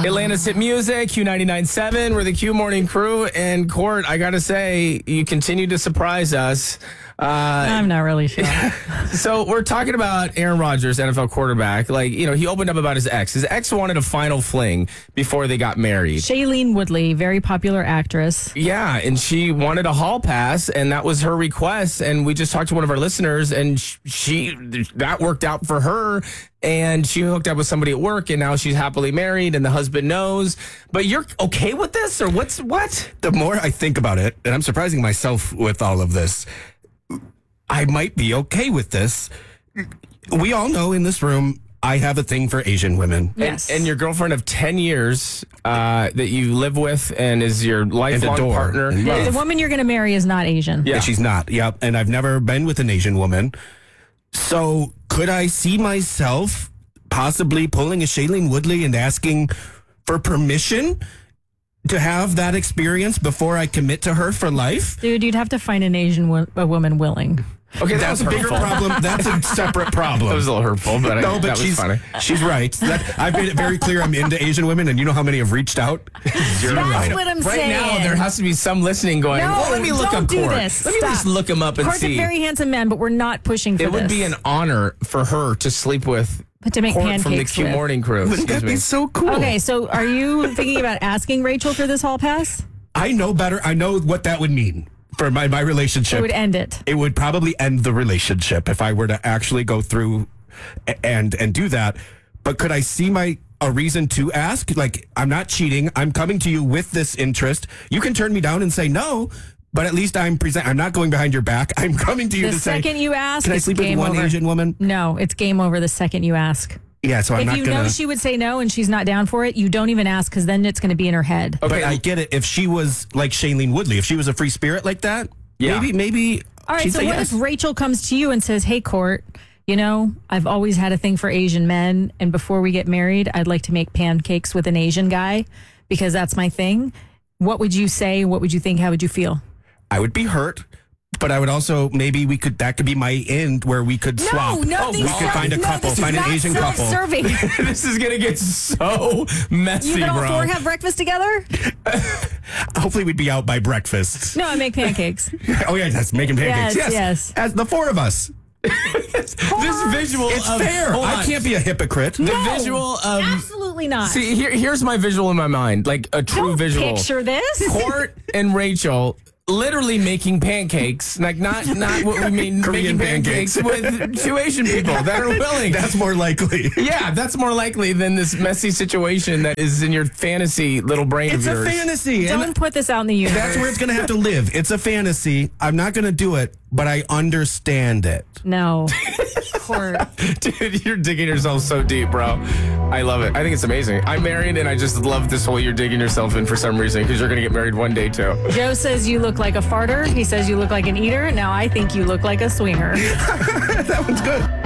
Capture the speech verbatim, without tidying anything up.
Atlanta's Hit Music, Q ninety-nine point seven. We're the Q Morning Crew. And Court, I got to say, you continue to surprise us. Uh, I'm not really sure. So we're talking about Aaron Rodgers, N F L quarterback. Like, you know, he opened up about his ex. His ex wanted a final fling before they got married. Shailene Woodley, very popular actress. Yeah, and she wanted a hall pass, and that was her request. And we just talked to one of our listeners, and she that worked out for her. And she hooked up with somebody at work, and now she's happily married, and the husband knows. But you're okay with this, or what's what? The more I think about it, and I'm surprising myself with all of this, I might be okay with this. We all know in this room, I have a thing for Asian women. Yes. And, and your girlfriend of ten years uh, that you live with and is your lifelong adore. partner. And The, the woman you're going to marry is not Asian. Yeah. And she's not. Yep. And I've never been with an Asian woman. So could I see myself possibly pulling a Shailene Woodley and asking for permission to have that experience before I commit to her for life? Dude, you'd have to find an Asian wo- a woman willing. Okay, that That's was a bigger hurtful. problem. That's a separate problem. That was a little hurtful, but I, No, but that was she's funny. she's right. That, I've made it very clear I'm into Asian women, and you know how many have reached out? You're That's right. what I'm Right saying. now, there has to be some listening going, No, well, let me look don't up do Court. this. Let me Stop. just look him up and Court's a see. very handsome man, but we're not pushing for It this. would be an honor for her to sleep with But to make Court from the pancakes Q with. Morning Crew. Wouldn't Excuse that me. be so cool? Okay, so are you thinking about asking Rachel for this hall pass? I know better. I know what that would mean for my, my relationship. It would end it. It would probably end the relationship if I were to actually go through a- and and do that. But could I see my a reason to ask? Like, I'm not cheating. I'm coming to you with this interest. You can turn me down and say no, but at least I'm present. I'm not going behind your back. I'm coming to you The to say, second you ask, can I it's sleep with game one over. Asian woman? No, it's game over the second you ask. Yeah, so I'm if not you gonna. know she would say no and she's not down for it, you don't even ask because then it's going to be in her head. Okay, But I get it. If she was like Shailene Woodley, if she was a free spirit like that, Yeah. maybe maybe. All right, she'd so say what yes. if Rachel comes to you and says, hey, Court, you know, I've always had a thing for Asian men, and before we get married, I'd like to make pancakes with an Asian guy because that's my thing. What would you say? What would you think? How would you feel? I would be hurt, but I would also maybe we could that could be my end where we could swap. no, Oh, we these could are- find a no, couple, this is find an not Asian couple. self-serving. this is going to get so messy, You can all bro. four have breakfast together? Hopefully, we'd be out by breakfast. No, I make pancakes. Oh yeah, that's making pancakes. Yes, Yes, yes. As the four of us, this visual it's of, fair. hold I on. can't be a hypocrite. The No, visual of Absolutely not. See, here, here's my visual in my mind, like a true Don't visual. picture this. Court and Rachel literally making pancakes, like not not what we mean Korean making pancakes, pancakes. with two Asian people that are willing. That's more likely. yeah, that's more likely than this messy situation that is in your fantasy little brain It's of a yours. fantasy, and Don't put this out in the universe. that's where it's gonna have to live. It's a fantasy. I'm not gonna do it, but I understand it. No. Court. Dude, you're digging yourself so deep, bro. I love it. I think it's amazing. I'm married, and I just love this whole you're digging yourself in for some reason because you're gonna get married one day too. Joe says you look like a farter. He says you look like an eater. Now I think you look like a swinger. That one's good.